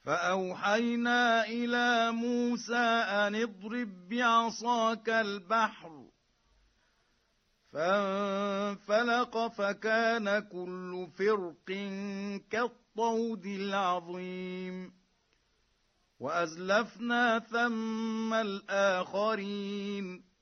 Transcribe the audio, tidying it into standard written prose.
فأوحينا إلى موسى أن اضرب بعصاك البحر، فانفلق فكان كل فرق كالطود العظيم. وأزلفنا ثم الآخرين